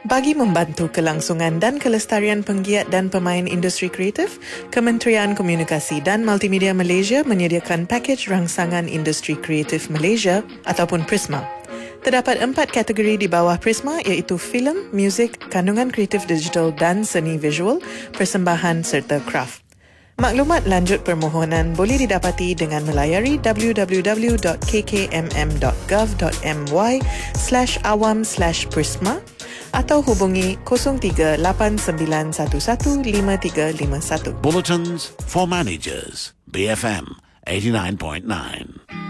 Bagi membantu kelangsungan dan kelestarian penggiat dan pemain industri kreatif, Kementerian Komunikasi dan Multimedia Malaysia menyediakan pakej rangsangan industri kreatif Malaysia ataupun Prisma. Terdapat 4 kategori di bawah Prisma iaitu filem, muzik, kandungan kreatif digital dan seni visual, persembahan serta kraft. Maklumat lanjut permohonan boleh didapati dengan melayari www.kkmm.gov.my/awam/prisma atau hubungi 0389115351. Bulletins for Managers, BFM 89.9.